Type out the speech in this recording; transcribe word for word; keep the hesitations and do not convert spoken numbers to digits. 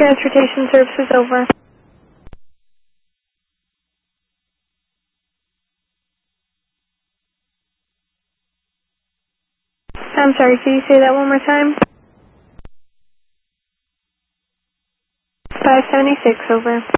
Transportation services over. I'm sorry, can you say that one more time? five seventy-six over.